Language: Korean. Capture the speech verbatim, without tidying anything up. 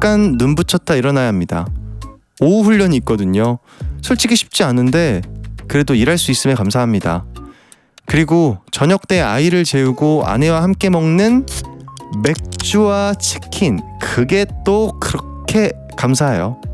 잠깐 눈 붙였다 일어나야 합니다. 오후 훈련이 있거든요. 솔직히 쉽지 않은데 그래도 일할 수 있음에 감사합니다. 그리고 저녁 때 아이를 재우고 아내와 함께 먹는 맥주와 치킨, 그게 또 그렇게 감사해요.